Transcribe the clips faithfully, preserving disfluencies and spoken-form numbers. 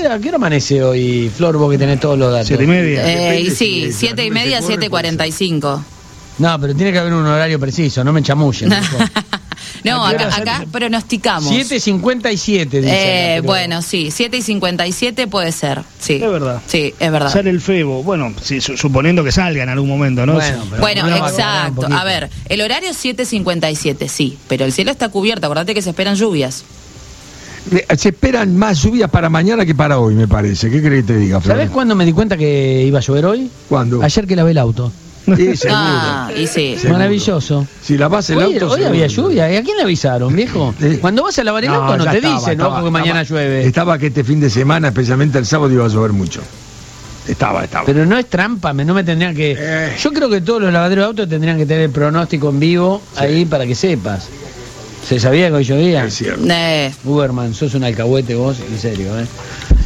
qué, ¿a qué hora amanece hoy, Flor, vos que tenés todos los datos? Siete y media. Eh, y sí, siete y media, siete y cuarenta y cinco. No, pero tiene que haber un horario preciso, no me chamullen. No, acá, acá pronosticamos. siete cincuenta y siete, dice. Eh, acá, pero... Bueno, sí, siete y cincuenta y siete puede ser. Sí. Es verdad. Sí, es verdad. Sale el Febo. Bueno, sí, su, suponiendo que salga en algún momento, ¿no? Bueno, pero Bueno, no exacto. A, a ver, el horario es siete cincuenta y siete, sí, pero el cielo está cubierto. Acordate que se esperan lluvias. Se esperan más lluvias para mañana que para hoy, me parece. ¿Qué crees que te diga, Flor? ¿Sabés cuándo me di cuenta que iba a llover hoy? ¿Cuándo? Ayer que lavé el auto. Sí, seguro. Ah, y sí. Seguro. Maravilloso. Si lavás el Hoy, auto... hoy seguro. había lluvia. ¿Y a quién le avisaron, viejo? Sí. Cuando vas a lavar el auto no ya te estaba, dicen, estaba, ¿no? Porque mañana estaba, llueve. Estaba que este fin de semana, especialmente el sábado, iba a llover mucho. Estaba, estaba. Pero no es trampa, me- no me tendrían que... Eh. Yo creo que todos los lavaderos de autos tendrían que tener el pronóstico en vivo ahí para que sepas. ¿Se sabía que hoy llovía? Es cierto. Eh, Uberman, sos un alcahuete vos, en serio, ¿eh?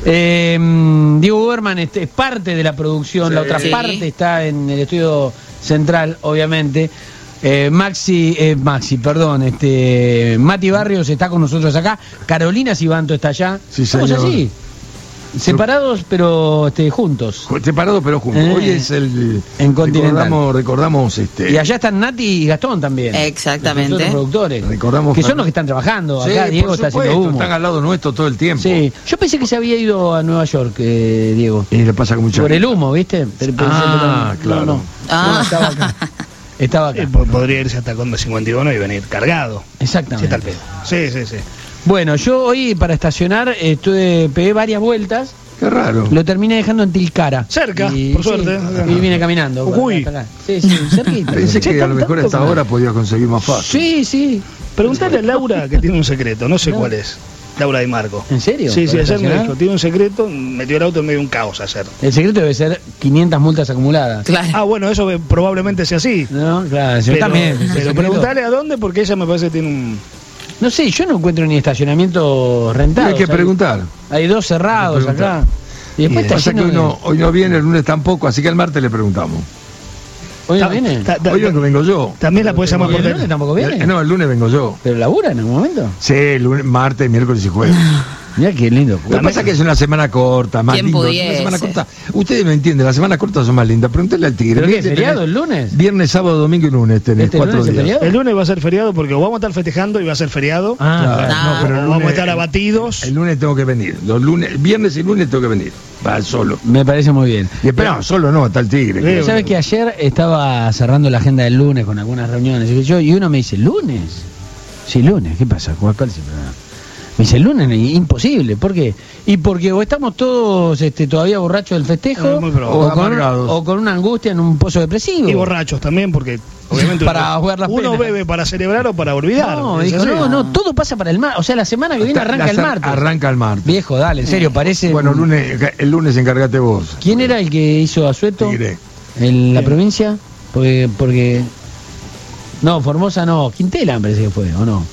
Eh, Diego Uberman es, es parte de la producción, Sí. la otra Sí. parte está en el estudio central, obviamente. Eh, Maxi, eh, Maxi, perdón, este Mati Barrios está con nosotros acá, Carolina Sibanto está allá. Sí, Estamos señor. así, separados pero este, juntos. Separados pero juntos. Eh. Hoy es el... En Continental. Recordamos, recordamos este... Y allá están Nati y Gastón también. Exactamente. Los otros productores. Recordamos que son Fer- los que están trabajando. Sí, Acá Diego por está supuesto, haciendo humo. están al lado nuestro todo el tiempo. Sí, yo pensé que se había ido a Nueva York, eh, Diego. Y le pasa con mucha Por el gente. humo, ¿viste? Pero pensé Ah, que no, claro. No, no. Ah. No, estaba acá. Estaba acá. Eh, po- podría irse hasta Conde cincuenta y uno y venir cargado. Exactamente. Sí, tal vez. Sí, sí, sí. Bueno, yo hoy para estacionar estuve, pegué varias vueltas. Qué raro. Lo terminé dejando en Tilcara. Cerca, Y- por sí, suerte. y vine caminando. Uy. hasta acá. Sí, sí, cerquita. Pensé Che, que a lo ¿tanto mejor a esta como- hora podías conseguir más fácil. Sí, sí. Preguntale a Laura que tiene un secreto, no sé No. cuál es. Laura Di Marco. ¿En serio? Sí, sí, ¿Para ayer me estacionar? dijo, tiene un secreto, metió el auto en medio de un caos ayer. El secreto debe ser quinientas multas acumuladas. claro. Ah, bueno, eso eh, probablemente sea así. No, claro, yo Pero, también. el pero secreto- preguntale a dónde, porque ella me parece que tiene un... No sé, yo no encuentro ni estacionamiento rentado. Hay que preguntar. Hay dos cerrados Hay que preguntar. acá. Y después Y está Pasa que lleno hoy de- no, hoy no viene, el lunes tampoco, así que el martes le preguntamos. ¿Hoy no Ta- viene? ta- ta- Hoy no vengo yo. También la puedes llamar ¿Y por el lunes teléfono. tampoco viene? Eh, No, el lunes vengo yo. ¿Pero labura en algún momento? Sí, el lunes, martes, miércoles y jueves. Mirá qué lindo. Lo que pasa es que es una semana corta, más ¿Quién lindo. Es pudiese? Una semana corta. Ustedes me entienden, las semanas cortas son más lindas. Pregúntale al Tigre. ¿Pero qué, Viste, feriado tenés el lunes? Viernes, sábado, domingo y lunes tenés ¿Este cuatro lunes es días. feriado? El lunes va a ser feriado porque o vamos a estar festejando y va a ser feriado. Ah, Claro, claro. Ah. no, pero el o vamos a lunes- estar abatidos. El lunes tengo que venir. Los lunes, viernes y lunes tengo que venir. Va solo. Me parece muy bien. Y espera, solo no, está el Tigre. Sí, ¿Sabes que ayer estaba cerrando la agenda del lunes con algunas reuniones? Y, yo, y uno me dice, ¿lunes? Sí, lunes. ¿Qué pasa? ¿Cuál parece? Me dice, el lunes, imposible. ¿Por qué? Y porque o estamos todos este, todavía borrachos del festejo, Eh, muy probable. o, con, amargados. o con una angustia en un pozo depresivo. Y borrachos también, porque obviamente Para uno, jugar las uno penas. bebe para celebrar o para olvidar. No, Es dijo, así. no, no, todo pasa para el martes. O sea, la semana que viene Hasta- arranca el la- martes. Arranca el martes. Viejo, dale, en serio, parece... Bueno, el lunes, el lunes encargate vos. ¿Quién era el que hizo Asueto Tigre. en la Sí. provincia? Porque, porque... No, Formosa no, Quintela me parece que fue, ¿o no?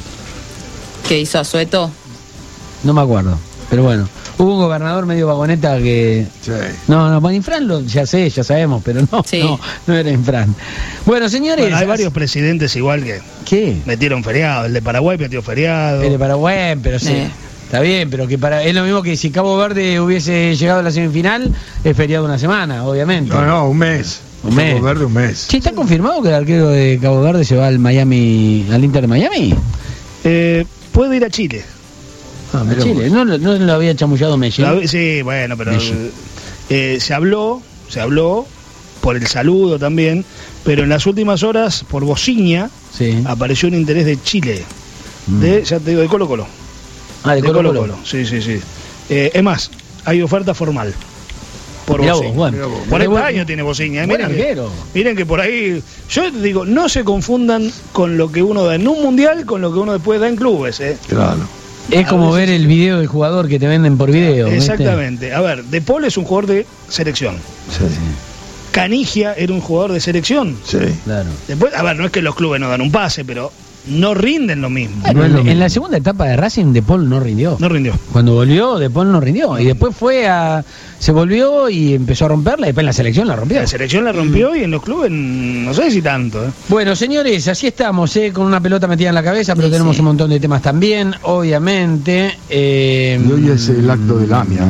¿Qué hizo Asueto? No me acuerdo, pero bueno. Hubo un gobernador medio vagoneta que... Sí. No, no, bueno, Infran lo, ya sé, ya sabemos, pero no, Sí. no, no era Infran. Bueno, señores... Bueno, hay varios presidentes igual que ¿Qué? metieron feriado. El de Paraguay metió feriado. El de Paraguay, pero sí. Eh. Está bien, pero que para es lo mismo que si Cabo Verde hubiese llegado a la semifinal, es feriado una semana, obviamente. No, no, un mes. Un mes. Cabo Verde, un mes. Che, ¿está confirmado que el arquero de Cabo Verde se va al Miami, al Inter de Miami? Eh, puede ir a Chile. Ah, A mirá Chile, vos. no, no lo había chamullado Messi. La- sí, bueno, pero Messi. eh, se habló, se habló por el saludo también, pero en las últimas horas, por bociña, Sí. apareció un interés de Chile. Mm. De, ya te digo, de Colo Colo. Ah, de De Colo Colo Colo. Colo, sí, sí, sí. Eh, es más, hay oferta formal. Por Mirá vos, Bociña. bueno. Mirá vos. cuarenta Buen- años tiene Bociña. eh, buen Miren que, arquero. miren que por ahí, yo digo, no se confundan con lo que uno da en un mundial con lo que uno después da en clubes. Eh. Claro. Es como ver el video del jugador que te venden por video. ¿viste? Exactamente. A ver, De Paul es un jugador de selección. Sí. Canigia era un jugador de selección. Sí. Claro. Después, a ver, no es que los clubes no dan un pase, pero no rinden lo mismo. Bueno, No es lo en mismo. la segunda etapa de Racing, De Paul no rindió. No rindió. Cuando volvió, De Paul no rindió. Y después fue a. Se volvió y empezó a romperla. Y después en la selección la rompió. La selección la rompió y en los clubes no sé si tanto. ¿eh? Bueno, señores, así estamos, ¿eh? Con una pelota metida en la cabeza, pero Sí, tenemos sí. un montón de temas también, obviamente. Eh, Y hoy es el acto del AMIA.